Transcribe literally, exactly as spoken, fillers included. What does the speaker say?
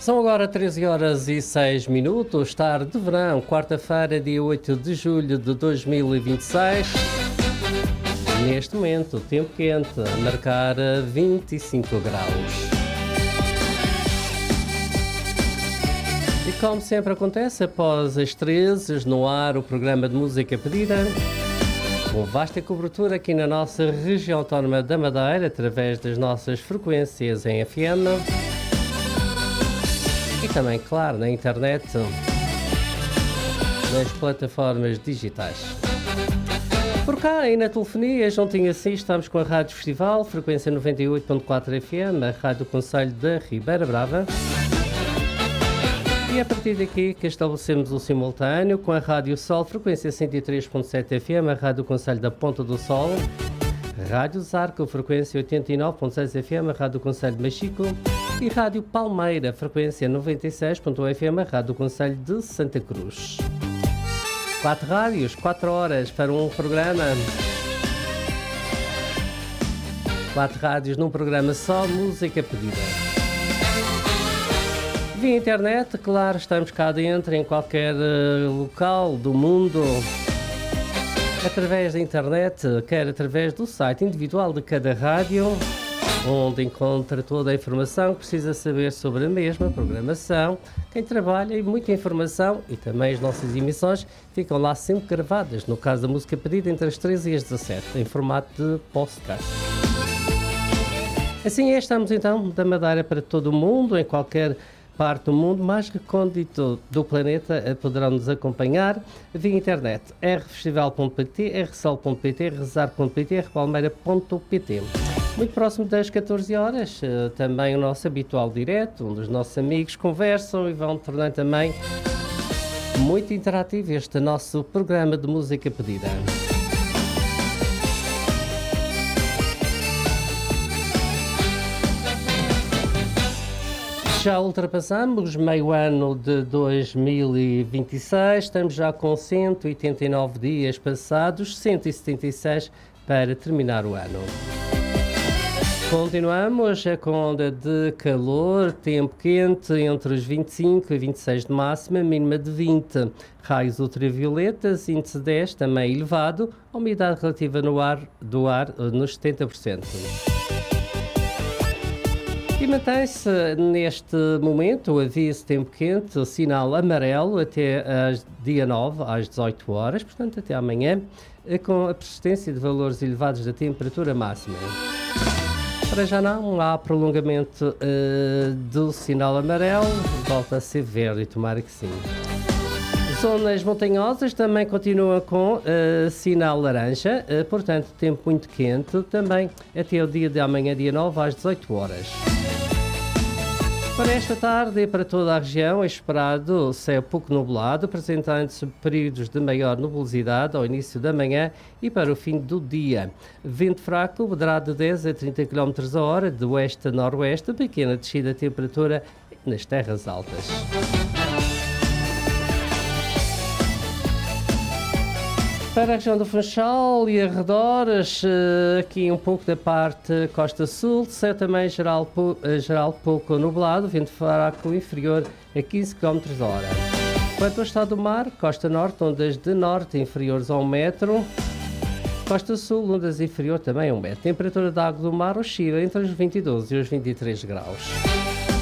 São agora treze horas e seis minutos, tarde de verão, quarta-feira, dia oito de julho de dois mil e vinte e seis. Neste momento, tempo quente, a marcar vinte e cinco graus. E como sempre acontece, após as treze, no ar, o programa de música pedida, com vasta cobertura aqui na nossa região autónoma da Madeira, através das nossas frequências em F M. E também, claro, na internet, nas plataformas digitais. Por cá e na telefonia, juntinho assim, estamos com a Rádio Festival, frequência noventa e oito ponto quatro F M, a Rádio Concelho da Ribeira Brava. E a partir daqui que estabelecemos o simultâneo com a Rádio Sol, frequência cento e três ponto sete F M, a Rádio Concelho da Ponta do Sol, Rádio Zarco, frequência oitenta e nove ponto seis F M, a Rádio Concelho de Machico, e Rádio Palmeira, frequência noventa e seis ponto um F M, a Rádio Concelho de Santa Cruz. Quatro rádios, quatro horas para um programa. Quatro rádios num programa só, música pedida. Via internet, claro, estamos cá dentro, em qualquer uh, local do mundo, através da internet, quer através do site individual de cada rádio, onde encontra toda a informação que precisa saber sobre a mesma programação, quem trabalha e muita informação, e também as nossas emissões ficam lá sempre gravadas, no caso da música pedida, entre as treze e as dezassete, em formato de podcast. Assim é, estamos então da Madeira para todo o mundo, em qualquer parte do mundo mais recôndito do planeta, poderão nos acompanhar via internet, r festival ponto p t, r sol ponto p t, rezar ponto p t, r palmeira ponto p t. Muito próximo das catorze horas, também o nosso habitual direto, onde os nossos amigos conversam e vão tornando também muito interativo este nosso programa de música pedida. Já ultrapassamos meio ano de dois mil e vinte e seis, estamos já com cento e oitenta e nove dias passados, cento e setenta e seis para terminar o ano. Continuamos com onda de calor, tempo quente entre os vinte e cinco e vinte e seis de máxima, mínima de vinte. Raios ultravioletas, índice dez também elevado, umidade relativa no ar, do ar nos setenta por cento. E mantém-se neste momento o aviso tempo quente, o sinal amarelo até às dia nove, às dezoito horas, portanto até amanhã, com a persistência de valores elevados da temperatura máxima. Para já não há prolongamento uh, do sinal amarelo, volta a ser verde, tomara que sim. Zonas montanhosas também continuam com uh, sinal laranja, uh, portanto tempo muito quente, também até o dia de amanhã, dia nove, às dezoito horas. Para esta tarde e para toda a região é esperado céu pouco nublado, apresentando-se períodos de maior nubosidade ao início da manhã e para o fim do dia. Vento fraco, moderado de dez a trinta quilómetros a hora, de oeste a noroeste, pequena descida de temperatura nas terras altas. Para a região do Funchal e arredores, aqui um pouco da parte costa sul, céu também geral, geral pouco nublado, vento fraco inferior a quinze quilómetros a hora. Quanto ao estado do mar, costa norte, ondas de norte inferiores a um metro, costa sul, ondas inferior também a um metro. Temperatura da água do mar oscila entre os vinte e dois e os vinte e três graus.